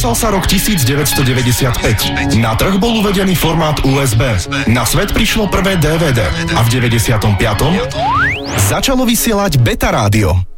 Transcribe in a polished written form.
Písal sa rok 1995. Na trh bol uvedený formát USB. Na svet prišlo prvé DVD a v 95. začalo vysielať Beta Rádio.